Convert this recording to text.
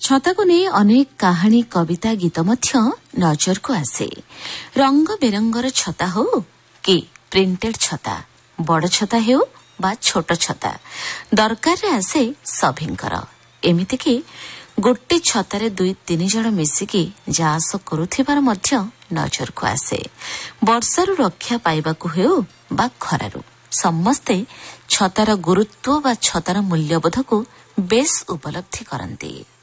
ଛତାକୁ ନେଇ ଅନେକ କାହାଣୀ କବିତା ଗୀତ ମଧ୍ୟ ନଜରକୁ ଆସେ। ରଙ୍ଗ ବେରଙ୍ଗର ଛତା ହେଉ କି ପ୍ରିଣ୍ଟେଡ୍ ଛତା, ବଡ଼ ଛତା ହେଉ ବା ଛୋଟ ଛତା, ଦରକାରରେ ଆସେ ସଭିଙ୍କର। ଏମିତିକି ଗୋଟେ ଛତାରେ 2-3 ଜଣ ମିଶିକି ଯା ଆସ କରୁଥିବାର ମଧ୍ୟ ନଜରକୁ ଆସେ। ବର୍ଷାରୁ ରକ୍ଷା ପାଇବାକୁ ହେଉ ବା ଖରାରୁ, ସମସ୍ତେ ଛତାର ଗୁରୁତ୍ୱ ବା ଛତାର ମୂଲ୍ୟବୋଧକୁ ବେଶ୍ ଉପଲବ୍ଧି କରନ୍ତି।